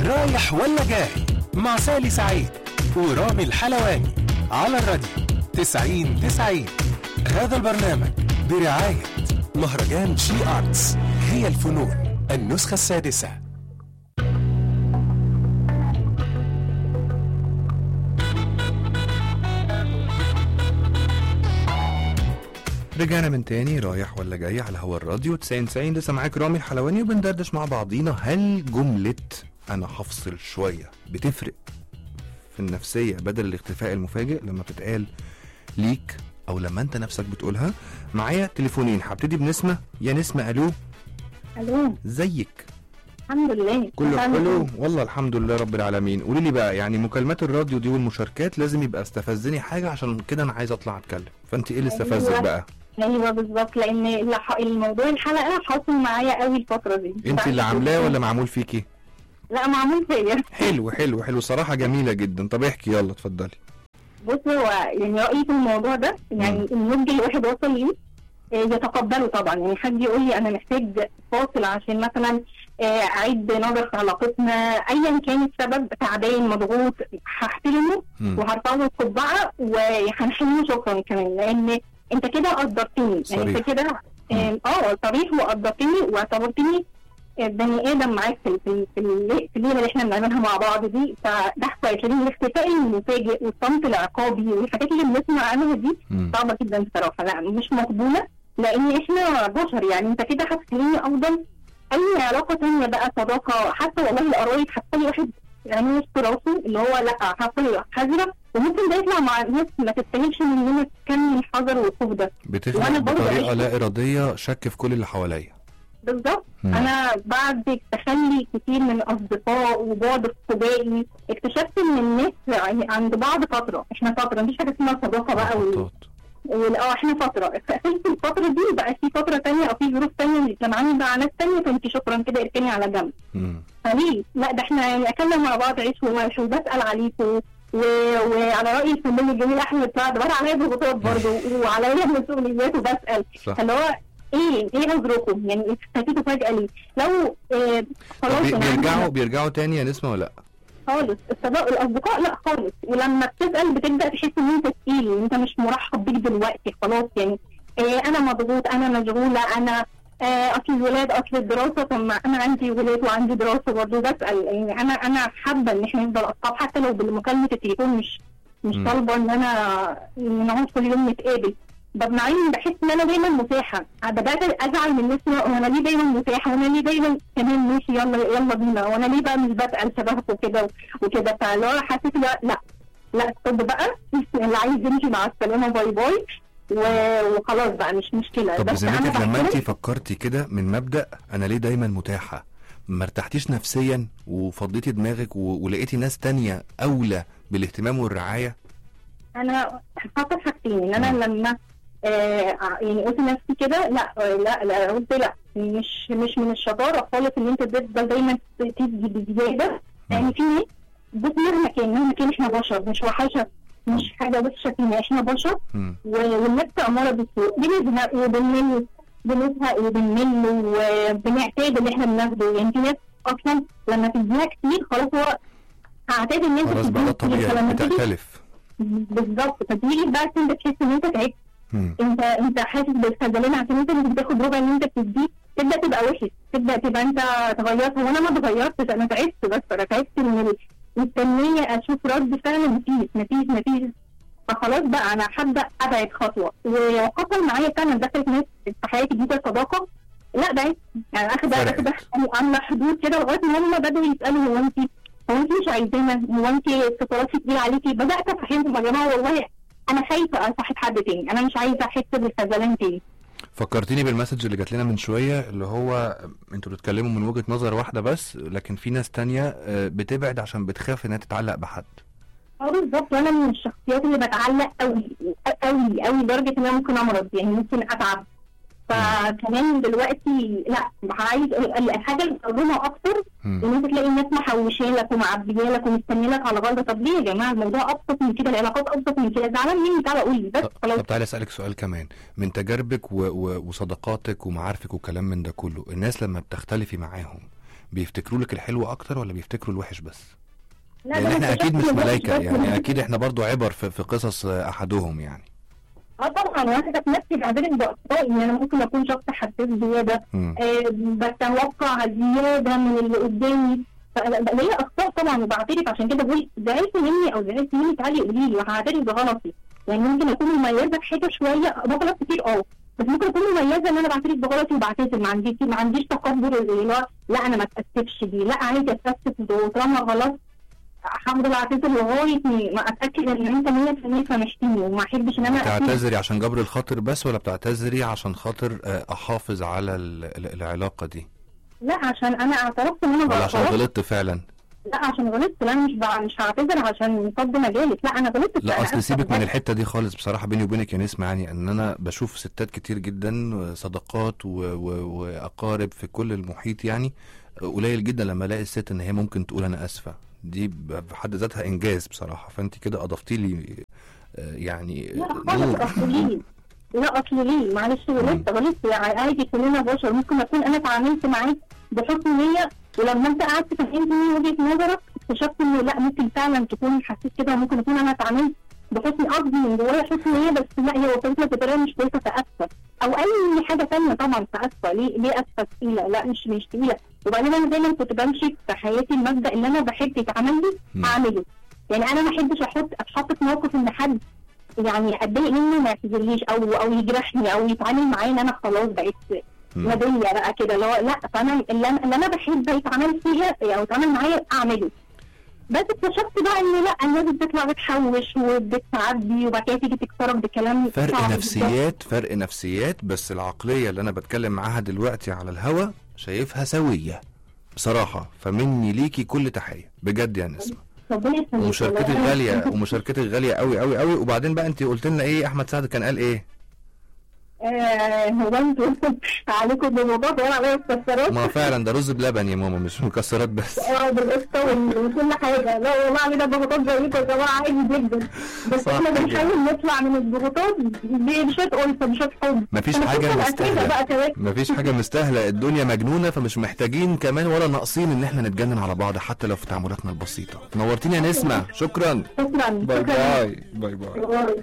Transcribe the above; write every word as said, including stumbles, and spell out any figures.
رايح ولا جاي مع سالي سعيد ورامي الحلواني على الراديو تسعين تسعين. هذا البرنامج برعاية مهرجان شي آرتس، هي الفنون النسخة السادسة. رجعنا من تاني رايح ولا جاي على هوا الراديو تسعين تسعين. لسه معاك رامي الحلواني وبندردش مع بعضينا. هل جملة انا هفصل شوية بتفرق في النفسية بدل الاختفاء المفاجئ لما بتتقال ليك او لما انت نفسك بتقولها؟ معايا تليفونين، هبتدي بنسمة. يا نسمة الو. الو، زيك؟ الحمد لله كله حلو والله الحمد لله رب العالمين. قولي لي بقى، يعني مكالمات الراديو دي والمشاركات لازم يبقى استفزني حاجة عشان كده انا عايز اطلع اتكلم، فانت ايه اللي استفزك بقى؟ ايوه بالظبط، لان الموضوع الحلقه حاصل معايا قوي الفتره دي. انت اللي عاملاه ولا معمول فيكي؟ لا معمول فيا. حلو حلو حلو صراحه جميله جدا. طب احكي يلا اتفضلي. بص، هو يعني رايي في الموضوع ده يعني النضج اللي الواحد وصل ليه يتقبله طبعا. يعني حد يقول لي انا محتاج فاصل عشان مثلا اعيد نظر في علاقتنا، ايا كان السبب، تعبان مضغوط، هحترمه وهرفع له القبعه وهنحله شكرا كمان، لان انت كده قدرتني. يعني انت كده اه صريح وقدرتني واعتبرتني بني ادم معاك في في في الليله اللي احنا بنعملها مع بعض دي. فده كويس، لان الاختفاء المفاجئ والصمت العقابي والحاجات اللي بنسمع عنها دي صعبه جدا بصراحه، لا مش مقبوله، لان احنا بشر. يعني انت كده هتخليني افضل اي علاقه ثانيه بقى، صداقه، حتى والله القرايب، هتخلي واحد يعني وسط راسه اللي هو لا هتخلي حذره، وممكن ده يطلع مع ناس ما تستاهلش مننا كم الحذر والخوف ده. بتخلق بطريقه لا اراديه شك في كل اللي حواليا. بالظبط. انا بعد تخلي كتير من الاصدقاء وبعد اصدقائي اكتشفت ان الناس يعني عند بعض فتره، احنا فتره مفيش حاجه اسمها صداقه بقى وال اه احنا فتره قفلت الفتره دي، بقى في فتره ثانيه او في ظروف ثانيه اللي جمعاني مع ناس ثانيه، فانت شكرا كده اركني على جنب. فليه؟ لا ده احنا يعني اكلنا مع بعض عيش وملح وبسال عليكم و... وعلى راي الفنان الجميل احمد سعد بقى عليا ضغوطات برضه وعليا مسؤوليات وبسال، فاللي هو ايه ايه نظركم؟ يعني اختفيتوا فجاه ليه؟ لو إيه خلاص بي... بيرجعوا بيرجعوا تاني يا نسمه ولا لا؟ خالص. الصداقه الاصدقاء لا خالص، ولما بتسال بتبدا تحس ان انت تقيل، انت مش مرحب بيك دلوقتي خلاص. يعني إيه انا مضغوط، انا مشغوله، انا إيه اصل الولاد، اصل الدراسه، طب ما انا عندي ولاد وعندي دراسه برضه. بسال يعني انا انا حابه ان احنا نفضل اصحاب حتى لو بمكالمه التليفون، مش مش طالبه ان انا نقعد كل يوم نتقابل. بمنعين، بحس ان انا دايما متاحه، بدات ازعل من نفسي وانا ليه دايما متاحه، وانا ليه دايما كمان ماشي يلا يلا بينا، وانا ليه بقى مش بسال شبهكم كده وكده. فلو حسيت لا لا لا طب بقى اللي عايز يمشي مع السلامه باي باي وخلاص بقى مش مشكله. طب بذمتك لما انت فكرتي كده من مبدا انا ليه دايما متاحه، ما ارتحتيش نفسيا وفضيتي دماغك ولقيتي ناس تانية اولى بالاهتمام والرعايه؟ انا حاطه حاجتين، ان انا لما آه يعني قلت لنفسي كده لا لا لا قلت لا مش مش من الشطاره خالص ان انت تفضل دايما تيجي بزياده. يعني في ناس بص مهما كان مهما كان احنا بشر، مش وحشه، مش حاجه بس شكلنا، احنا بشر والنفس اماره بالسوء، بنزهق وبنمل بنزهق وبنمل وبنعتاد اللي احنا بناخده. يعني في ناس اصلا لما تديها كتير خلاص هو هعتاد ان انت خلاص بقى طبيعي بتختلف. بالظبط. فتيجي بقى انت تحس ان انت تعبت، انت انت حاسس بالخذلان عشان انت مش بتاخد ربع اللي انت بتديه، تبدا تبقى وحش، تبدا تبقى انت اتغيرت. وانا ما اتغيرتش، انا تعبت، بس انا تعبت من مستنيه اشوف رد فعل مفيش مفيش مفيش فخلاص بقى انا هبدا ابعد خطوه. وحصل معايا فعلا دخلت ناس في حياتي جديده صداقه لا بعدت، يعني اخد اخد عامله حدود كده لغايه ما هم بداوا يسالوا هو انت هو انت مش عايزانا، هو انت اتصالاتي كتير عليكي. بدات افهمهم يا جماعه والله انا خايفه اصاحب حد تاني، انا مش عايزه احس بالخذلان تاني. فكرتيني بالمسج اللي جات لنا من شويه، اللي هو انتوا بتتكلموا من وجهه نظر واحده بس، لكن في ناس تانية بتبعد عشان بتخاف انها تتعلق بحد. اه بالظبط. وانا من الشخصيات اللي بتعلق قوي قوي قوي لدرجه ان انا ممكن امرض، يعني ممكن اتعب. فكمان دلوقتي لا عايز الحاجه اللي بتقدمها اكتر ان انت تلاقي الناس محوشه لك ومعبيه لك ومستنيه لك على غلطه. طب ليه يا جماعه؟ الموضوع ابسط من كده، العلاقات ابسط من كده. زعلان مني تعالى قول لي بس خلاص. طب تعالى اسالك سؤال كمان من تجاربك و... و... وصداقاتك ومعارفك وكلام من ده كله. الناس لما بتختلفي معاهم بيفتكروا لك الحلو اكتر ولا بيفتكروا الوحش بس؟ لا لان ده احنا أنا اكيد مش اكتشفت إن ملايكه، الوحش يعني بس- اكيد احنا برضو عبر في, في قصص احدهم يعني. اه طبعا واحده في نفسي بعترف باخطائي، ان انا ممكن اكون شخص حساس زياده، مم. آه بتوقع زياده من اللي قدامي، فليا اخطاء طبعا وبعترف. عشان كده بقول زعلت مني او زعلت مني تعالي قولي لي وهعترف بغلطي. يعني ممكن اكون مميزه في حاجه شويه، بغلط كتير اه، بس ممكن اكون مميزه ان انا بعترف بغلطي وبعتذر. ما عنديش ما عنديش تكبر اللي هو لا انا ما اتاسفش دي، لا عايزه اتاسف وطالما غلط هفضل اعتذر لغايه ما اتاكد ان انت مية في المية سامحتني، وما احبش ان انا أسيب. بتعتذري عشان جبر الخاطر بس ولا بتعتذري عشان خاطر آه، احافظ على ال- ال- العلاقه دي، لا عشان انا اعترفت ان انا ولا عشان غلطت. غلطت فعلا؟ لا عشان غلطت، لا مش بع- مش هعتذر عشان فض مجالك، لا انا غلطت. لا أنا اصل آسفة سيبك من بجد. الحته دي خالص بصراحه بيني وبينك يا نسمة، يعني ان انا بشوف ستات كتير جدا صداقات و... و... واقارب في كل المحيط، يعني قليل جدا لما الاقي الست ان هي ممكن تقول انا اسفه. دي بحد ذاتها انجاز بصراحه، فانت كده اضفتي لي آه، يعني لا خالص، نور. اصل ليه؟ لا اصل ليه؟ معلش غلطت غلطت يعني عادي، كلنا بشر. ممكن اكون انا اتعاملت معاك بحسن نيه، ولما انت قعدت فهمتني وجهه نظرك اكتشفت انه لا ممكن فعلا تكون حسيت كده، وممكن اكون انا اتعاملت بحسن قصدي من جوايا حسن نيه، بس لا هي وصلت لك بطريقه مش كويسه فاسفه. او اي حاجه ثانيه طبعا فاسفه. ليه ليه اسفه تقيله؟ لا مش مش تقيله. وبعدين انا دايما كنت بمشي في حياتي المبدا اللي انا بحب يتعمل لي مم. اعمله. يعني انا ما احبش احط اتحط في موقف ان حد يعني اتضايق منه ما يعتذرليش او او يجرحني او يتعامل معايا ان انا خلاص بقيت مم. مدنيه بقى كده. لا لا فانا اللي انا, اللي أنا بحب يتعامل فيها او يتعامل معايا اعمله. بس اكتشفت بقى ان لا الناس بتطلع بتحوش وبتعدي وبعد كده تيجي تكسرك بكلام فرق صعب جداً. نفسيات فرق نفسيات بس العقليه اللي انا بتكلم معاها دلوقتي على الهوا شايفها سويه بصراحه، فمني ليكي كل تحيه بجد يا نسمة. ربنا يخليك. ومشاركتك والله. غاليه ومشاركتك غاليه قوي قوي قوي. وبعدين بقى انت قلت لنا ايه؟ احمد سعد كان قال ايه؟ آه هو انتوا عليكم بموضوع وانا عليا مكسرات. ما فعلا ده رز بلبن يا ماما، مش مكسرات بس. اه بالقشطه وال- وكل حاجه. لا والله علينا ضغوطات زيكم يا جماعه عادي جدا، بس صح احنا كده. بنحاول نطلع من الضغوطات بشويه ألفة بشويه حب. مفيش أنا حاجه كنت الأسئلة مستاهله، بقى كمان. مفيش حاجه مستاهله، الدنيا مجنونه، فمش محتاجين كمان ولا ناقصين ان احنا نتجنن على بعض حتى لو في تعاملاتنا البسيطه. نورتيني يا نسمة، شكرا. شكرا باي شكرا. باي باي باي. باي.